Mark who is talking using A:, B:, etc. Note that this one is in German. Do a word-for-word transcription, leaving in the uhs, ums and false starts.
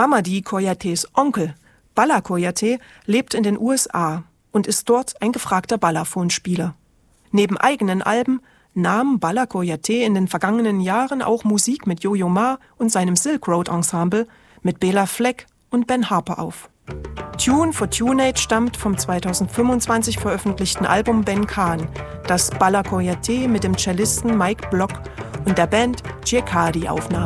A: Mamadi Koyatés Onkel, Bala Koyaté, lebt in den U S A und ist dort ein gefragter Balafon-Spieler. Neben eigenen Alben nahm Bala Koyaté in den vergangenen Jahren auch Musik mit Yo-Yo Ma und seinem Silk Road Ensemble, mit Bela Fleck und Ben Harper auf. Tune for Tunage stammt vom zweitausendfünfundzwanzig veröffentlichten Album Ben Khan, das Bala Koyaté mit dem Cellisten Mike Block und der Band Giaccardi aufnahm.